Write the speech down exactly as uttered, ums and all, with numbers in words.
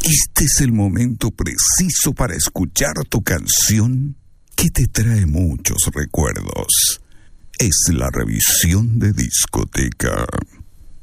Este es el momento preciso para escuchar tu canción que te trae muchos recuerdos. Es la revisión de discoteca.